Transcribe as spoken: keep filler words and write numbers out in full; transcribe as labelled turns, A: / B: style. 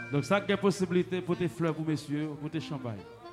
A: Donc ça a possibilité pour tes fleurs pour messieurs, pour tes champagne.